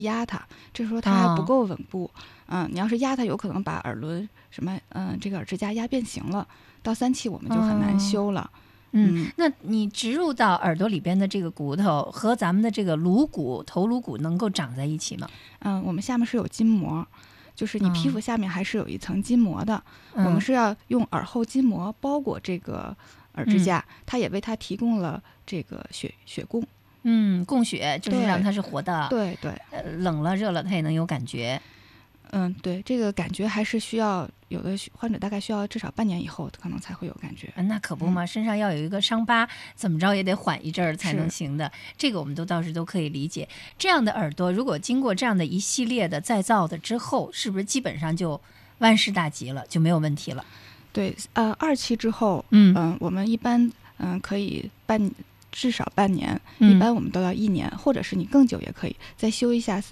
压它，这时候它还不够稳固。你要是压它，有可能把耳轮什么这个耳支架压变形了，到3期我们就很难修了。 那你植入到耳朵里边的这个骨头和咱们的这个颅骨、头颅骨能够长在一起吗？ 我们下面是有筋膜，就是你皮肤下面还是有一层筋膜的。我们是要用耳后筋膜包裹这个耳支架，它也为它提供了这个血供。 供血就是让它是活的。 对对， 冷了热了它也能有感觉。 对，这个感觉还是需要，有的患者大概需要至少半年以后可能才会有感觉。 那可不嘛，身上要有一个伤疤，怎么着也得缓一阵儿才能行的。这个我们倒是都可以理解。这样的耳朵，如果经过这样的一系列的再造的之后，是不是基本上就万事大吉了，就没有问题了？ 对，2期之后，我们一般可以至少半年，一般我们都要1年，或者是你更久也可以再修一下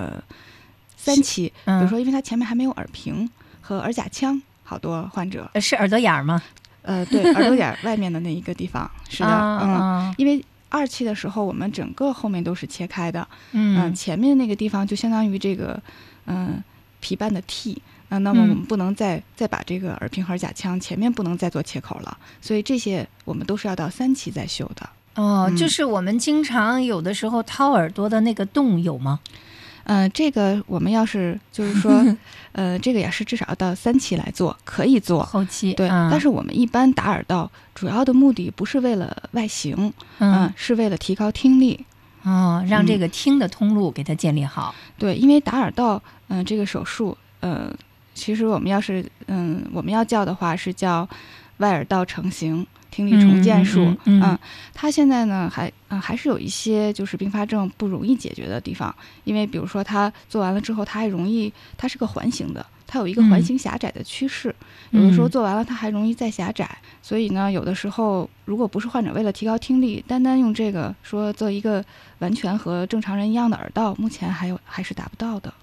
3期。比如说因为它前面还没有耳屏和耳甲腔，好多患者是耳朵眼吗？ 对，耳朵眼外面的那一个地方是的。因为2期的时候我们整个后面都是切开的，前面那个地方就相当于这个皮瓣的蒂。那么我们不能再把这个耳屏和耳甲腔前面不能再做切口了，所以这些我们都是要到3期再修的。 就是我们经常有的时候掏耳朵的那个洞有吗？ 这个我们要是就是说这个也是至少要到3期来做，可以做后期。 对，但是我们一般打耳道主要的目的不是为了外形，是为了提高听力。 让这个听的通路给它建立好。 对，因为打耳道这个手术其实我们要叫的话是叫外耳道成型听力重建术。它现在呢还是有一些就是并发症不容易解决的地方，因为比如说它做完了之后它是个环形的，它有一个环形狭窄的趋势，有的时候做完了它还容易再狭窄。所以呢有的时候如果不是患者为了提高听力，单单用这个说做一个完全和正常人一样的耳道，目前还是达不到的。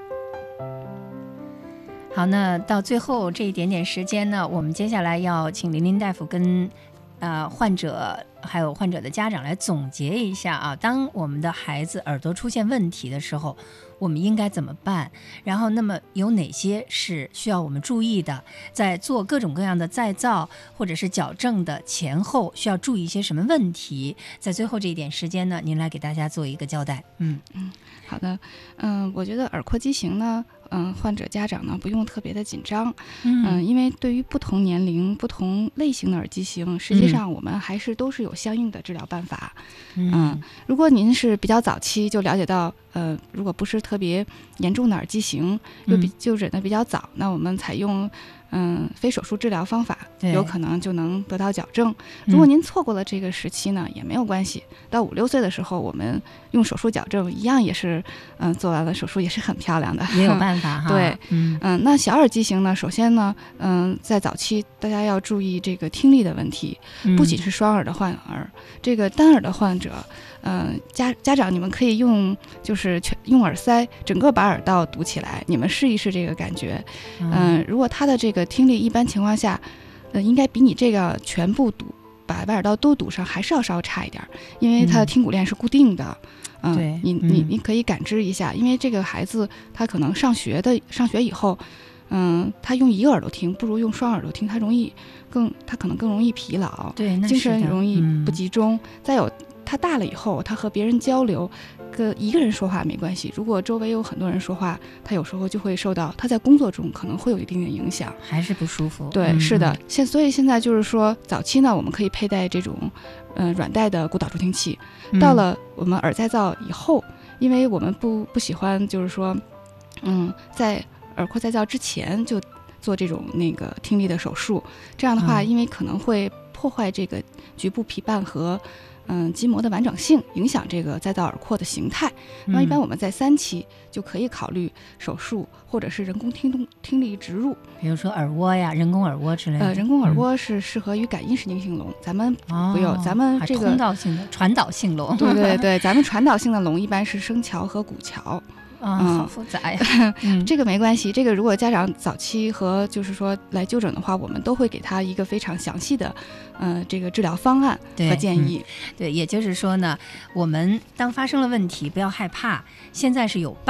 好，那到最后这一点点时间呢，我们接下来要请林大夫跟患者还有患者的家长来总结一下啊，当我们的孩子耳朵出现问题的时候，我们应该怎么办？然后那么有哪些是需要我们注意的？在做各种各样的再造或者是矫正的前后需要注意一些什么问题？在最后这一点时间呢，您来给大家做一个交代。 好的。我觉得耳廓畸形呢患者家长呢不用特别的紧张。因为对于不同年龄不同类型的耳畸形，实际上我们还是都是有相应的治疗办法。如果您是比较早期就了解到如果不是特别严重的耳畸形，又就诊的比较早，那我们采用非手术治疗方法，有可能就能得到矫正。如果您错过了这个时期呢，也没有关系，到5、6岁的时候，我们用手术矫正一样也是做完了手术也是很漂亮的， 也有办法哈。 对，那小耳畸形呢，首先呢在早期大家要注意这个听力的问题，不仅是双耳的患儿，这个单耳的患者家长你们可以用耳塞整个把耳道堵起来，你们试一试这个感觉。如果他的这个听力一般情况下应该比你这个全部把外耳道都堵上还是要稍微差一点，因为他的听骨链是固定的。 对， 你可以感知一下，因为这个孩子他可能上学以后他用一个耳朵听不如用双耳朵听，他可能更容易疲劳， 对， 精神容易不集中。再有他大了以后，他和别人交流跟一个人说话没关系，如果周围有很多人说话，他有时候就会受到他在工作中可能会有一定的影响， 还是不舒服。 对，是的。所以现在就是说早期呢我们可以佩戴这种软带的骨导助听器。到了我们耳再造以后，因为我们不喜欢就是说在耳廓再造之前就做这种听力的手术，这样的话因为可能会破坏这个局部皮瓣和筋膜的完整性，影响这个再造耳廓的形态。那一般我们在3期就可以考虑手术或者是人工听力植入， 比如说耳蜗呀、人工耳蜗之类的。 人工耳蜗是适合于感应神经性聋，咱们不用，咱们这个通道性的传导性聋。 对，咱们传导性的聋一般是声桥和骨桥。 好复杂呀。 这个没关系，这个如果家长早期和就是说来就诊的话，我们都会给他一个非常详细的这个治疗方案和建议。 对，也就是说呢，我们当发生了问题不要害怕，现在是有